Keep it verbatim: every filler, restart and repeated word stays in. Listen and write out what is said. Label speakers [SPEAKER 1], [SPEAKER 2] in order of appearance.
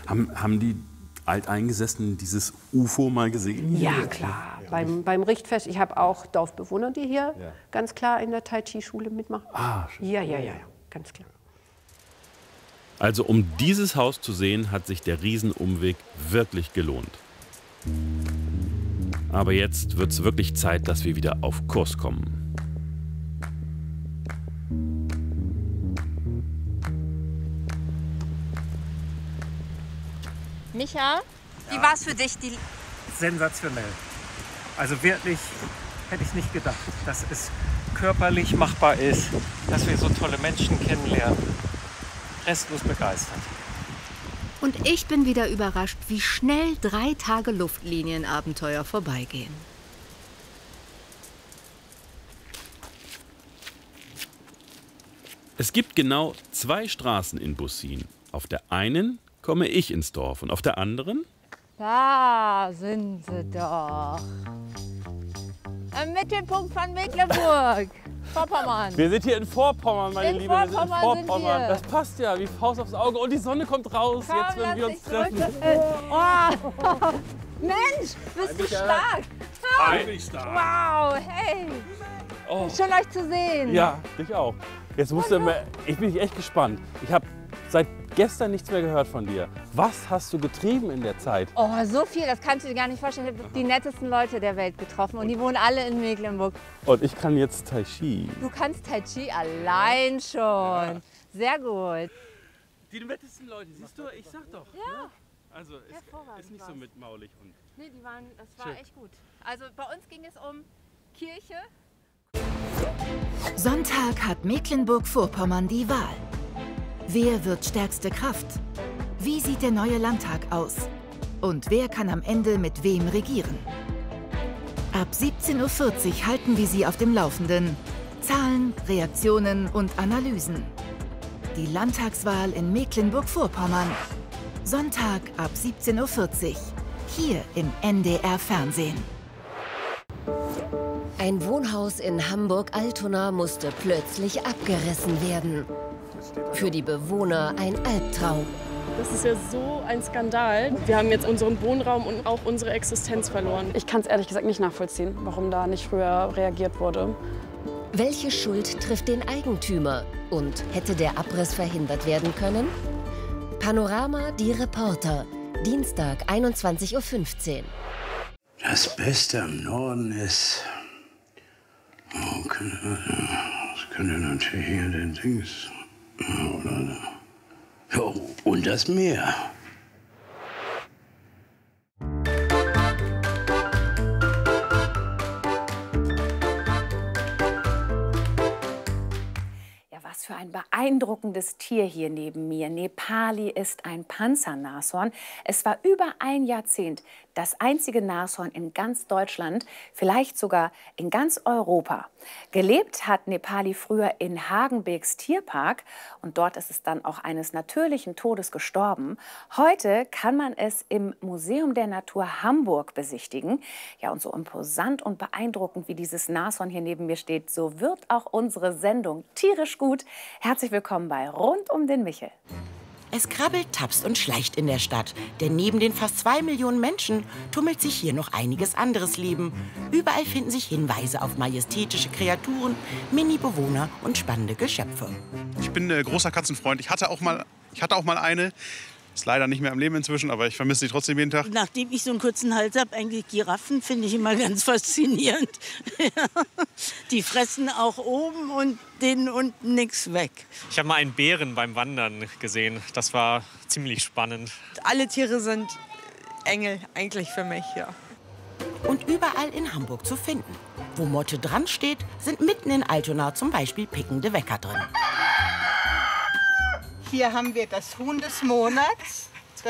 [SPEAKER 1] Haben, haben die Alteingesessenen dieses U F O mal gesehen?
[SPEAKER 2] Ja, klar. Ja. Beim, beim Richtfest, ich habe auch Dorfbewohner, die hier ja. ganz klar in der Tai Chi-Schule mitmachen.
[SPEAKER 1] Ah, schön.
[SPEAKER 2] Ja, ja, ja, ganz klar.
[SPEAKER 1] Also um dieses Haus zu sehen, hat sich der Riesenumweg wirklich gelohnt. Aber jetzt wird es wirklich Zeit, dass wir wieder auf Kurs kommen.
[SPEAKER 3] Micha, wie ja. war es für dich? Die
[SPEAKER 4] Sensationell. Also wirklich hätte ich nicht gedacht, dass es körperlich machbar ist, dass wir so tolle Menschen kennenlernen. Restlos begeistert.
[SPEAKER 5] Und ich bin wieder überrascht, wie schnell drei Tage Luftlinienabenteuer vorbeigehen.
[SPEAKER 1] Es gibt genau zwei Straßen in Bussin. Auf der einen komme ich ins Dorf und auf der anderen?
[SPEAKER 3] Da sind sie doch. Am Mittelpunkt von Mecklenburg. Vorpommern.
[SPEAKER 1] Wir sind hier in Vorpommern, meine
[SPEAKER 3] in
[SPEAKER 1] Liebe. Wir sind in
[SPEAKER 3] Vorpommern
[SPEAKER 1] Vorpommern.
[SPEAKER 3] sind wir.
[SPEAKER 1] Das passt ja wie Faust aufs Auge. Und die Sonne kommt raus,
[SPEAKER 3] Komm,
[SPEAKER 1] jetzt, wenn wir uns treffen.
[SPEAKER 3] Oh. Mensch, bist du stark.
[SPEAKER 1] Hi. Hi. Stark.
[SPEAKER 3] Wow, hey.
[SPEAKER 1] Oh.
[SPEAKER 3] Schön, euch zu sehen.
[SPEAKER 1] Ja, dich auch. Jetzt musst du mal, ich bin echt gespannt. Ich habe seit gestern nichts mehr gehört von dir. Was hast du getrieben in der Zeit?
[SPEAKER 3] Oh, so viel, das kannst du dir gar nicht vorstellen. Ich habe die nettesten Leute der Welt getroffen und die wohnen alle in Mecklenburg.
[SPEAKER 1] Und ich kann jetzt Tai Chi.
[SPEAKER 3] Du kannst Tai Chi allein schon. Ja. Sehr gut.
[SPEAKER 1] Die nettesten Leute, siehst du? Ich sag doch.
[SPEAKER 3] Ja.
[SPEAKER 1] Ne? Also es ist nicht so mit maulig und.
[SPEAKER 3] Nee, die waren, das war Schön. echt gut. Also bei uns ging es um Kirche.
[SPEAKER 5] Sonntag hat Mecklenburg-Vorpommern die Wahl. Wer wird stärkste Kraft? Wie sieht der neue Landtag aus? Und wer kann am Ende mit wem regieren? Ab siebzehn Uhr vierzig halten wir Sie auf dem Laufenden. Zahlen, Reaktionen und Analysen. Die Landtagswahl in Mecklenburg-Vorpommern. Sonntag ab siebzehn Uhr vierzig. Hier im N D R-Fernsehen.
[SPEAKER 6] Ein Wohnhaus in Hamburg-Altona musste plötzlich abgerissen werden. Für die Bewohner ein Albtraum.
[SPEAKER 7] Das ist ja so ein Skandal. Wir haben jetzt unseren Wohnraum und auch unsere Existenz verloren.
[SPEAKER 2] Ich kann es ehrlich gesagt nicht nachvollziehen, warum da nicht früher reagiert wurde.
[SPEAKER 6] Welche Schuld trifft den Eigentümer? Und hätte der Abriss verhindert werden können? Panorama, die Reporter. Dienstag, einundzwanzig Uhr fünfzehn.
[SPEAKER 8] Das Beste am Norden ist... Oh, das könnte natürlich hier den Dings... Oder... Ja, und das Meer.
[SPEAKER 9] Was für ein beeindruckendes Tier hier neben mir. Nepali ist ein Panzernashorn. Es war über ein Jahrzehnt das einzige Nashorn in ganz Deutschland, vielleicht sogar in ganz Europa. Gelebt hat Nepali früher in Hagenbeeks Tierpark und dort ist es dann auch eines natürlichen Todes gestorben. Heute kann man es im Museum der Natur Hamburg besichtigen. Ja, und so imposant und beeindruckend wie dieses Nashorn hier neben mir steht, so wird auch unsere Sendung tierisch gut. Herzlich willkommen bei Rund um den Michel.
[SPEAKER 10] Es krabbelt, tapst und schleicht in der Stadt. Denn neben den fast zwei Millionen Menschen tummelt sich hier noch einiges anderes Leben. Überall finden sich Hinweise auf majestätische Kreaturen, Mini-Bewohner und spannende Geschöpfe.
[SPEAKER 11] Ich bin ein großer Katzenfreund. Ich hatte auch mal, ich hatte auch mal eine. Ist leider nicht mehr am Leben inzwischen, aber ich vermisse sie trotzdem jeden Tag.
[SPEAKER 12] Nachdem ich so einen kurzen Hals habe, eigentlich Giraffen finde ich immer ganz faszinierend. Die fressen auch oben und denen unten nichts weg.
[SPEAKER 13] Ich habe mal einen Bären beim Wandern gesehen. Das war ziemlich spannend.
[SPEAKER 14] Alle Tiere sind Engel eigentlich für mich, ja.
[SPEAKER 10] Und überall in Hamburg zu finden. Wo Motte dran steht, sind mitten in Altona zum Beispiel pickende Wecker drin.
[SPEAKER 14] Hier haben wir das Huhn des Monats.